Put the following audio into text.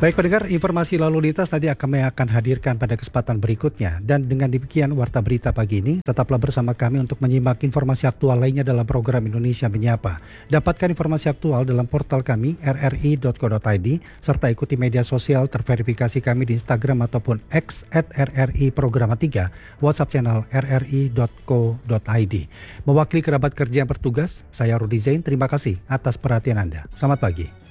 Baik pendengar, informasi lalu lintas tadi kami akan hadirkan pada kesempatan berikutnya. Dan dengan demikian Warta Berita pagi ini, tetaplah bersama kami untuk menyimak informasi aktual lainnya dalam program Indonesia Menyapa. Dapatkan informasi aktual dalam portal kami rri.co.id, serta ikuti media sosial terverifikasi kami di Instagram ataupun X @RRI Programa 3, WhatsApp channel rri.co.id. Mewakili kerabat kerja yang bertugas, saya Rudi Zain, terima kasih atas perhatian Anda. Selamat pagi.